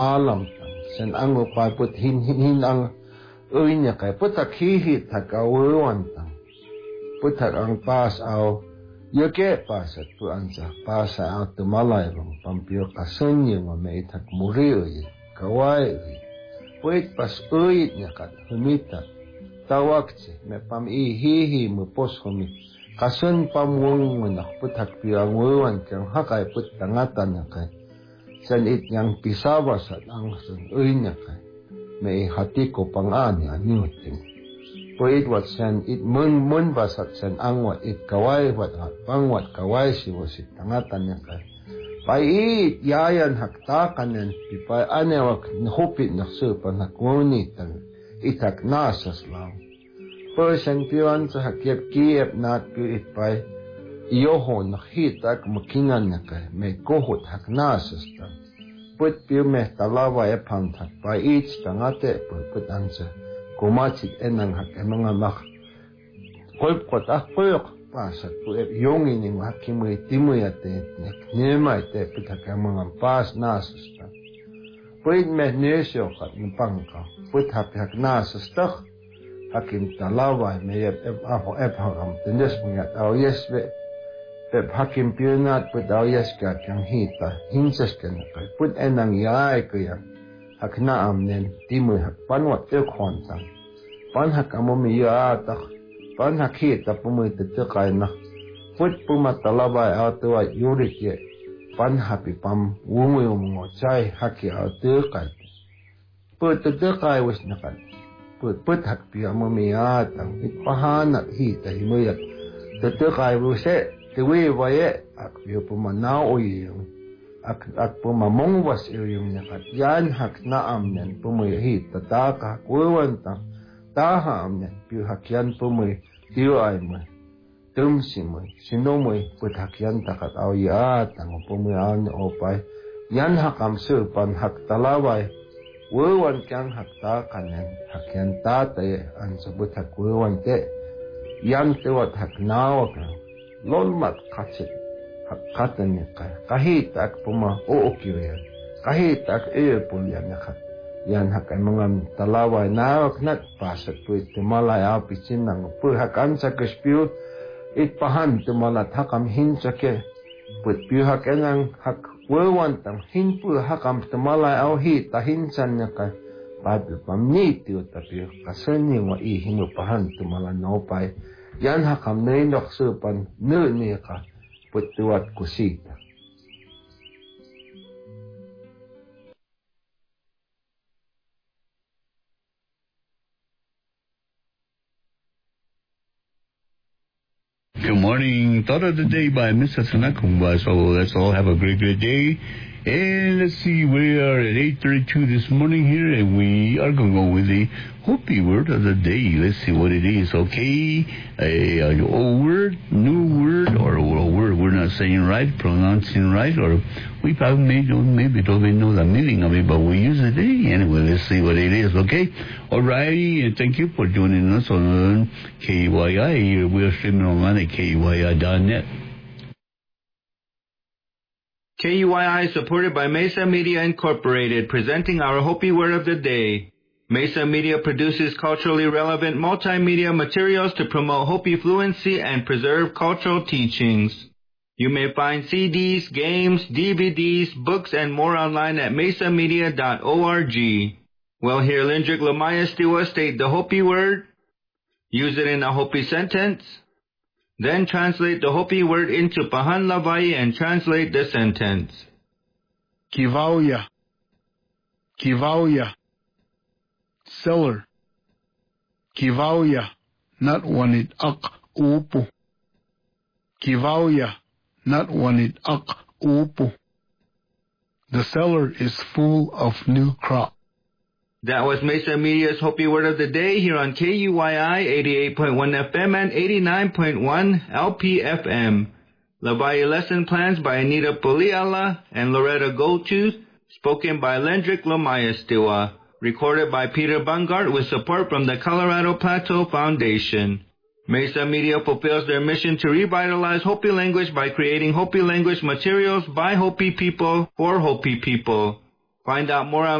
alam tang sen ango pa put hin ang nya kai put tak hi tak awan tang put tak ang pas au yake pasat pu anza pasa au tu malai bang pampio kasenye ngome tak muri kawai puit pas nya kat humita tawakche me pam hi mu pos homi kasun pamwong menak put hak piang wan kang hakai put tangatan kai san it yang pisawasat ang sun nya kai me hati ko pangani anyuting puit wat san it mun basat san angwat it kawai wat pangwat kawai si wasit tangatan kai pai it yayan hakta kanen pipai anewak hopit naksupan hakuni tang itak nasas lang person piwan sa hakiap kiep nat pi it pai iyoho nakhitak makingan na kay may kohot hak nasas tang put piu me talawa e pantak pai it tangate put ansa kumachit enang hak mga mak kolpot koyok pasat pu e yongi ni hakimui timuyate nemai te pitak mga pas nasas tang put me nesyo kat pangka put hak nasas tang hakim talawa me aho hagam tendes mengat au yesbe hakim piunat put au yeska kang hita hinsas kan put enang yai kaya hakna amnen timu hak panwat te khontang pan hak amomi ya ta pan hak hita pumu te kaina put puma talawa au to yurike pan hapi pam wumu mo chai haki au te kai put te kai wis nakan put hak pia mamia tang ipahana hita himuyat te kai wuse te we waye ak pia pumana oyung ak pumamong was yung nakat yan hak na amnen pumuy hita taka kuwan tang taha amnen pia hakyan pumuy tiyo ay mo tumsi mo sino mo put hakyan takat awya tang pumuy awn opay yan hakam supan hak talaway wewan kyang hakta kanen hakyan tatay ang sabut hak wewan te yan tewat hak nawa ka lolmat katsit hak katan niya kahit ak puma uukyo kahit ak pulyan nakat yan hak ay mga talaway nawak nat pasat po itumalay apisin ng po hakan sa kaspiyo itpahan tumalat hakam hinsake put piyo hak enang hak wewan tang hinpu hakam tumalay au hita hinsan niya ka padu pamniti o tapi kasanyi wa ihimu pahan tumala naupay yan hakam na inoksupan niya ka putuat kusita. Good morning. Thought of the day by Mr. Sanakumba. So let's all have a great day. And let's see, we are at 8:32 this morning here, and we are going to go with the Hopi word of the day. Let's see what it is, okay? An old word, new word, or a word we're not saying right, pronouncing right, or we probably maybe don't even know the meaning of it, but we use it anyway. Let's see what it is, okay? All righty, and thank you for joining us on KUYI. We're streaming online at KUYI.net. KUYI is supported by Mesa Media Incorporated, presenting our Hopi Word of the Day. Mesa Media produces culturally relevant multimedia materials to promote Hopi fluency and preserve cultural teachings. You may find CDs, games, DVDs, books, and more online at mesamedia.org. Well, here Lindrick Lamaya Stiwa state the Hopi word, use it in a Hopi sentence, then translate the Hopi word into Pahan Lavai and translate the sentence. Kivauya. Kivauya. Seller. Kivauya. Not wanted ak upo. Kivauya. Not wanted ak upo. The cellar is full of new crop. That was Mesa Media's Hopi Word of the Day here on KUYI 88.1 FM and 89.1 LPFM. Lavai lesson plans by Anita Puliala and Loretta Goldtooth, spoken by Lendrick Lamaya Stiwa, recorded by Peter Bungart with support from the Colorado Plateau Foundation. Mesa Media fulfills their mission to revitalize Hopi language by creating Hopi language materials by Hopi people for Hopi people. Find out more on